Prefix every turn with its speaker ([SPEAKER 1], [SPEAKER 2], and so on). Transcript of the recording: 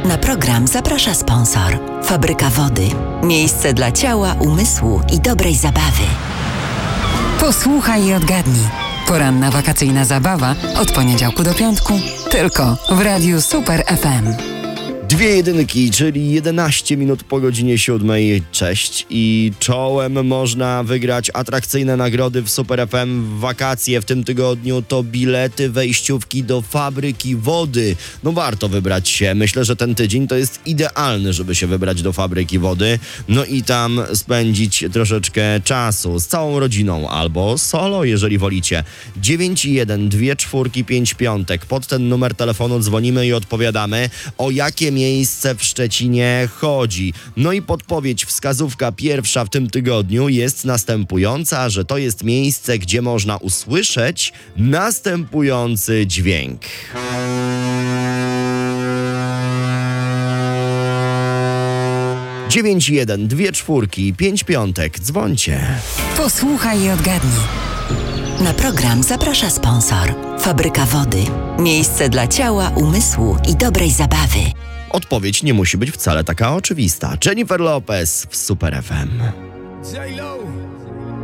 [SPEAKER 1] Na program zaprasza sponsor. Fabryka Wody. Miejsce dla ciała, umysłu i dobrej zabawy.
[SPEAKER 2] Posłuchaj i odgadnij. Poranna wakacyjna zabawa od poniedziałku do piątku. Tylko w Radiu Super FM.
[SPEAKER 3] 2 jedynki, czyli 11 minut po godzinie 7. Cześć i czołem można wygrać atrakcyjne nagrody w Super FM w wakacje w tym tygodniu. To bilety, wejściówki do Fabryki Wody. No warto wybrać się. Myślę, że ten tydzień to jest idealny, żeby się wybrać do Fabryki Wody. No i tam spędzić troszeczkę czasu z całą rodziną albo solo, jeżeli wolicie. 91 24 55. Pod ten numer telefonu dzwonimy i odpowiadamy, o jakie miejsce w Szczecinie chodzi. No i podpowiedź, wskazówka pierwsza w tym tygodniu jest następująca, że to jest miejsce, gdzie można usłyszeć następujący dźwięk. Dziewięć jeden, 2 czwórki, 5 piątek. Dzwońcie.
[SPEAKER 2] Posłuchaj i odgadnij.
[SPEAKER 1] Na program zaprasza sponsor. Fabryka Wody. Miejsce dla ciała, umysłu i dobrej zabawy.
[SPEAKER 3] Odpowiedź nie musi być wcale taka oczywista. Jennifer Lopez w Super FM.
[SPEAKER 4] J-Lo.